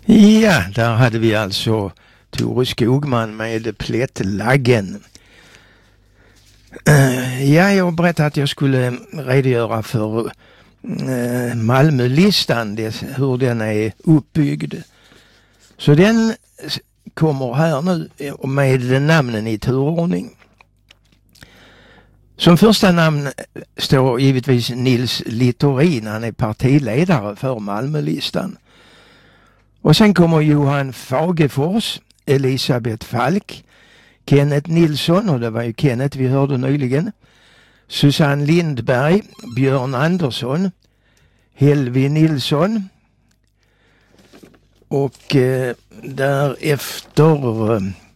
Ja, där hade vi alltså Tore Skogman med Plättlaggen. Ja, jag berättade att jag skulle redogöra för Malmölistan, hur den är uppbyggd. Så den kommer här nu med namnen i turordning. Som första namn står givetvis Nils Littorin, han är partiledare för Malmölistan. Och sen kommer Johan Fagefors, Elisabeth Falk, Kenneth Nilsson, och det var ju Kenneth vi hörde nyligen, Susanne Lindberg, Björn Andersson, Helvi Nilsson och därefter